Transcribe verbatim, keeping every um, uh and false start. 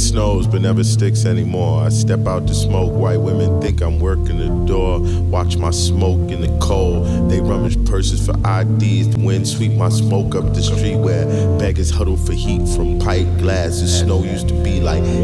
snows but never sticks anymore. I step out to smoke, white women think I'm working the door. Watch my smoke in the cold. They rummage purses for I Ds. The wind sweep my smoke up the street where beggars huddle for heat from pipe glasses. Snow used to be like